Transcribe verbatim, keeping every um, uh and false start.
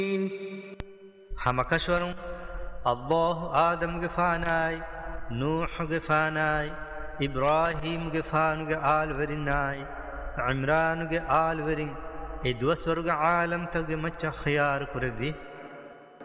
همكشورون الله آدم گفاناي نوح گفاناي إبراهيم گفانو آل ورناي عمران آل ورن إدوسورغ عالم تغ مچ خيار كربي